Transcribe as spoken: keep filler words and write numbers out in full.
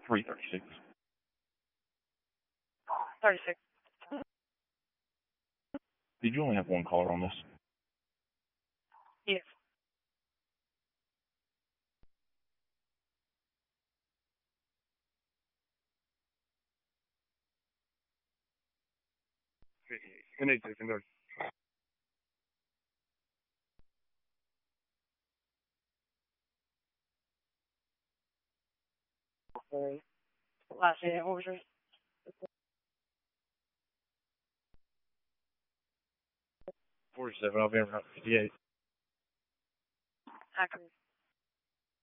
three thirty-six. thirty-six. Did you only have one caller on this? Yes. Can I take another? Sorry. Last name, what was yours? forty-seven, I'll be around fifty-eight. Accurate.